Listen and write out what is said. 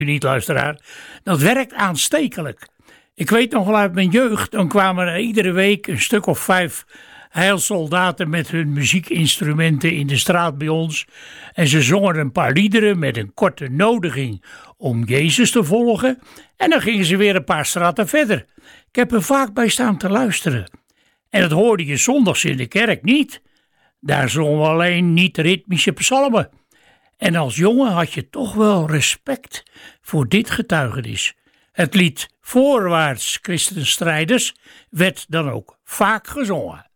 niet, luisteraar. Dat werkt aanstekelijk. Ik weet nog wel uit mijn jeugd, dan kwamen er iedere week een stuk of 5 heilsoldaten met hun muziekinstrumenten in de straat bij ons. En ze zongen een paar liederen met een korte nodiging om Jezus te volgen. En dan gingen ze weer een paar straten verder. Ik heb er vaak bij staan te luisteren. En dat hoorde je zondags in de kerk niet. Daar zongen we alleen niet-ritmische psalmen. En als jongen had je toch wel respect voor dit getuigenis. Het lied Voorwaarts Christenstrijders werd dan ook vaak gezongen.